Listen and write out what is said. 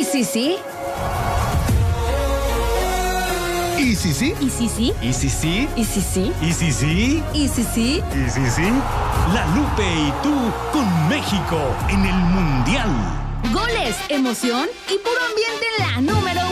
¿Y si sí? ¿Y si sí? ¿Y si sí? ¿Y si sí? ¿Y si sí? ¿Y si sí? ¿Y si sí? ¿Y si sí? La Lupe y tú con México en el Mundial. Goles, emoción y puro ambiente en la número